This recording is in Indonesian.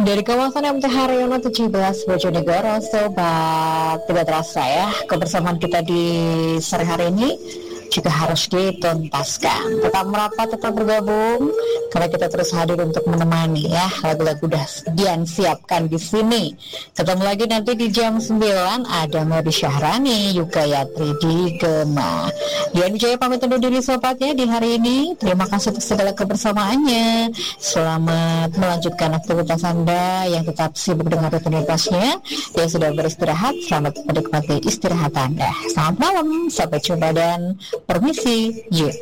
Dari kawasan MT Haryono 17 Bojonegoro, sobat, tidak terasa ya kebersamaan kita di sore hari ini juga harus dituntaskan. Tetap merapat, tetap bergabung, karena kita terus hadir untuk menemani ya. Lagu-lagu udah sekian siapkan di sini. Ketemu lagi nanti di jam 9 ada Modi Syahrani, Yuka Yatri di Gema. Dian Wijaya pamit undur diri sobatnya di hari ini. Terima kasih untuk segala kebersamaannya. Selamat melanjutkan aktivitas Anda yang tetap sibuk dengan rutinitasnya. Yang sudah beristirahat, selamat menikmati istirahat Anda. Selamat malam, sampai jumpa dan permisi, yuk.